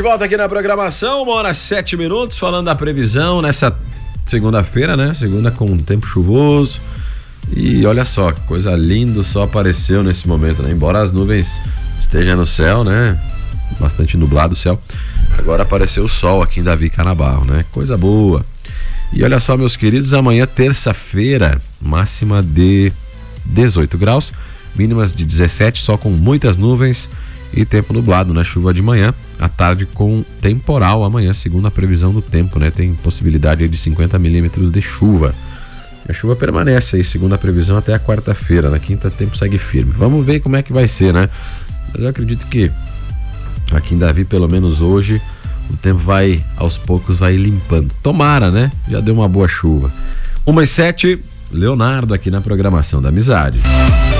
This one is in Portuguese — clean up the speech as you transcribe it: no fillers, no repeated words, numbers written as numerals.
volta aqui na programação, 1h07, falando da previsão nessa segunda-feira, né? Segunda com um tempo chuvoso. E olha só, que coisa linda só apareceu nesse momento, né? Embora as nuvens estejam no céu, né? Bastante nublado o céu. Agora apareceu o sol aqui em Davi Canabarro, né? Coisa boa. E olha só, meus queridos, amanhã, terça-feira, máxima de 18 graus, mínimas de 17, só com muitas nuvens e tempo nublado, né? Chuva de manhã, à tarde com temporal amanhã, segundo a previsão do tempo, né? Tem possibilidade de 50 milímetros de chuva. A chuva permanece aí, segundo a previsão, até a quarta-feira. Na quinta, o tempo segue firme. Vamos ver como é que vai ser, né? Mas eu acredito que aqui em Davi, pelo menos hoje, o tempo vai, aos poucos, vai limpando. Tomara, né? Já deu uma boa chuva. 1h07, Leonardo aqui na programação da Amizade.